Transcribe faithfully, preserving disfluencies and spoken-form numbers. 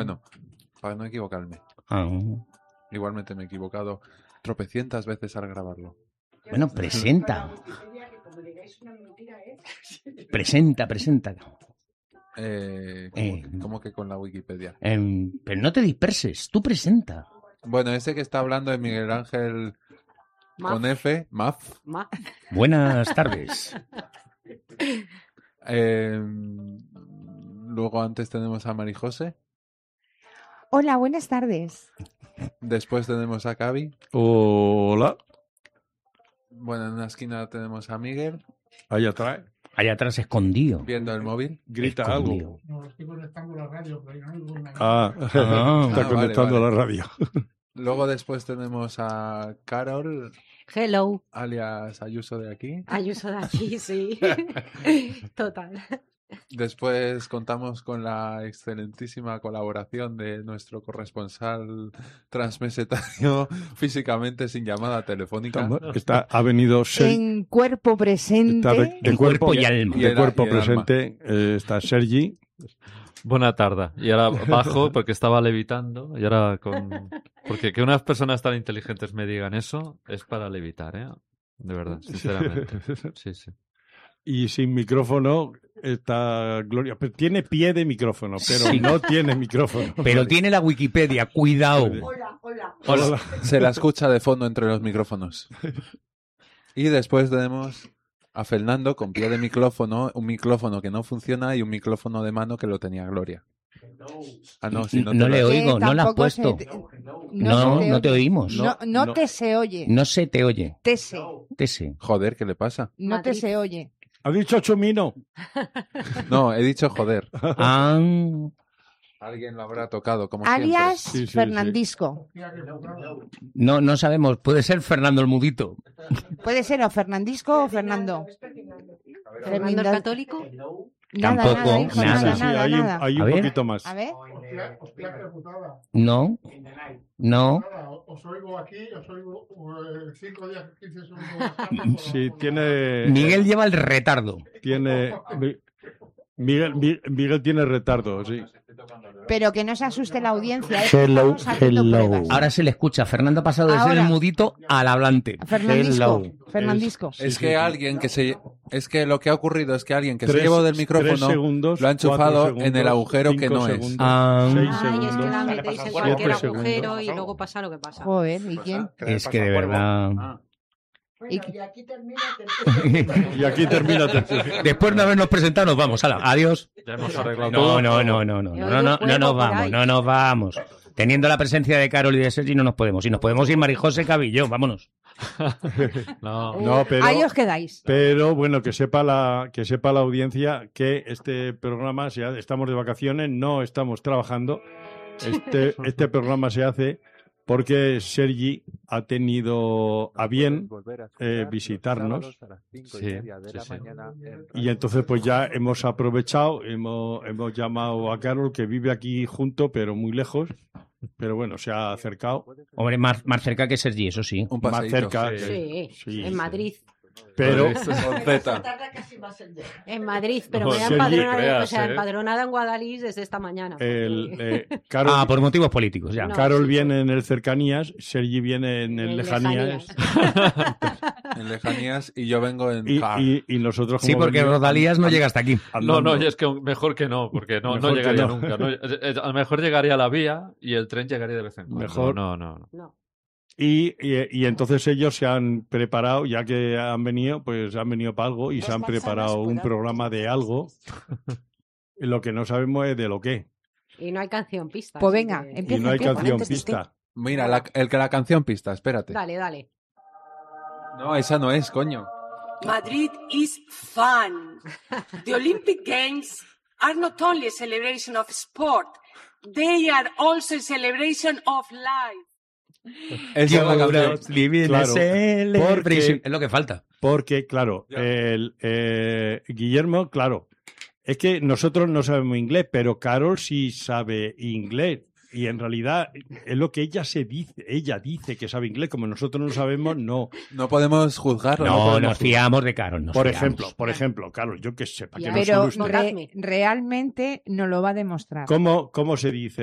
Bueno, para no equivocarme. Ah. Igualmente me he equivocado tropecientas veces al grabarlo. Bueno, presenta. Presenta, presenta. Eh, ¿cómo, Eh, que, ¿Cómo que con la Wikipedia? Eh, pero no te disperses, tú presenta. Bueno, ese que está hablando es Miguel Ángel Maf. con F, Maf. Maf. Buenas tardes. Eh, luego antes tenemos a Marijose. Hola, buenas tardes. Después tenemos a Cavi. Hola. Bueno, en una esquina tenemos a Miguel. Ahí atrás. Allá atrás escondido. Viendo el móvil. Grita Escondido. algo. No, estoy conectando la radio, pero no hay ninguna. Ah, Ah. está Ah, conectando vale, vale. la radio. Luego después tenemos a Carol, Hello. alias Ayuso de aquí. Ayuso de aquí, sí. Total. Después contamos con la excelentísima colaboración de nuestro corresponsal transmesetario físicamente sin llamada telefónica. Está, ha venido Ser- En cuerpo presente. está de, de En cuerpo y alma. de Y el- cuerpo y el alma. presente eh, está Sergi. Buena tarde. Y ahora bajo porque estaba levitando. Y ahora con. Porque que unas personas tan inteligentes me digan eso es para levitar, ¿eh? De verdad, sinceramente. Sí, sí. Y sin micrófono está Gloria. Pero tiene pie de micrófono, pero Sí. no tiene micrófono. Pero tiene la Wikipedia, cuidado. Hola, hola. Hola. Se la escucha de fondo entre los micrófonos. Y después tenemos a Fernando con pie de micrófono, un micrófono que no funciona y un micrófono de mano que lo tenía Gloria. Ah, no, si no, No te le lo- oigo, Que no la has tampoco se puesto. te- No, se no te oye. oímos. No, no No. te se oye. No se te oye. Te se. Te sé. Joder, ¿qué le pasa? No te Madrid. se oye. ¿Ha dicho Chumino? No, he dicho joder. Ah, Alguien lo habrá tocado, como siempre. Alias Sí, sí, sí. Fernandisco. no, no sabemos. Puede ser Fernando el Mudito. Puede ser o Fernandisco o Fernando. Fernando el Ferminda- Católico. Nada, Tampoco, nada, hijo, nada. nada, Sí, nada, hay, nada. hay A un ver. poquito más. A ver. Hostia, hostia, qué putada. No, no. Nada, os oigo aquí, os oigo eh, cinco días, quince segundos más tarde. Sí, tiene. Miguel lleva el retardo. Tiene. Mi- Miguel, Mi- Miguel tiene retardo, sí. Pero que no se asuste la audiencia. ¿eh? Hello, Estamos haciendo hello. pruebas. Ahora se le escucha. Fernando ha pasado de ser Ahora. el mudito al hablante. Fernandisco. Hello. Fernandisco. Sí, Es sí, que sí. alguien que se... Es que lo que ha ocurrido es que alguien que Tres- se llevó del tres micrófono segundos, lo ha enchufado cuatro en el segundos, agujero que cinco no es. segundos, Ah. seis Ay, es que segundos. la metéis en Siete cualquier segundos. agujero y luego pasa lo que pasa. Joder, ¿y quién? Es que de verdad. Y- Y aquí termina. Y aquí termina. tercero. Después de habernos presentado, nos vamos. Hala, adiós. Ya hemos arreglado No, todo. no, no, no, no, Yo no, oigo no, no, fuego nos por vamos, ahí. no nos vamos. Teniendo la presencia de Carol y de Sergi no nos podemos. Y nos podemos ir Marijose, Cabillo, vámonos. No. No, pero. Ahí os quedáis. Pero bueno, que sepa la que sepa la audiencia que este programa, si estamos de vacaciones, no estamos trabajando. Este, este programa se hace porque Sergi ha tenido a bien eh, visitarnos. Sí, sí, sí. Y entonces pues ya hemos aprovechado, hemos, hemos llamado a Carol, que vive aquí junto, pero muy lejos. Pero bueno, se ha acercado. Hombre, más, más cerca que Sergi, eso sí. Un Más paseíto. cerca. sí. que- Sí, sí, en sí. Madrid. Pero, Con Z. En Madrid, pero No, me he Sergi, empadronado, creas, o sea, ¿eh? empadronada en Guadalís desde esta mañana. el, eh, Carol, Ah, por motivos políticos, ya. No. Carol sí. viene en el cercanías, Sergi viene en el En lejanías. En lejanías y yo vengo en Y, car. y, y nosotros como Sí, porque venimos Rodalías no and- llega hasta aquí. No, no, andando. y es que mejor que no, porque no, no Mejor que llegaría no. nunca. No, eh, eh, a lo mejor llegaría a la vía y el tren llegaría de vez en cuando. Mejor. No, no, no. No. Y, y, y entonces ellos se han preparado, ya que han venido, pues han venido para algo y se han preparado un programa de algo. Lo que no sabemos es de lo que. Y no hay canción pista. Pues así venga, que- Y empieza. no hay empieza. canción pista. Mira, la, el que la canción pista, espérate. Dale, dale. No, esa no es, coño. Madrid is fun. The Olympic Games are not only a celebration of sport, they are also a celebration of life. Esa es la canción. Claro, porque- Es lo que falta. Porque, claro, el, eh, Guillermo, claro, es que nosotros no sabemos inglés, pero Carol sí sabe inglés. Y en realidad es lo que ella se dice, ella dice que sabe inglés, como nosotros no sabemos, no. No podemos juzgarlo. No, podemos nos fiamos de Carol. nos Por fiamos. ejemplo, por ejemplo, Carol, yo que sé, para que Ya. no Pero se ilustre. re- realmente no lo va a demostrar. ¿Cómo, ¿Cómo se dice?